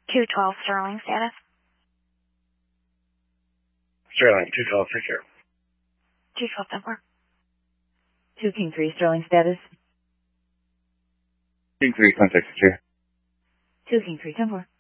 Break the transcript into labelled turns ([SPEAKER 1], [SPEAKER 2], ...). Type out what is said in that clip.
[SPEAKER 1] 212 Sterling status.
[SPEAKER 2] Sterling, 212 secure.
[SPEAKER 1] 212 10-4.
[SPEAKER 3] 2 King 3 Sterling status.
[SPEAKER 2] King 3 contact secure.
[SPEAKER 3] 2 King 3 10-4.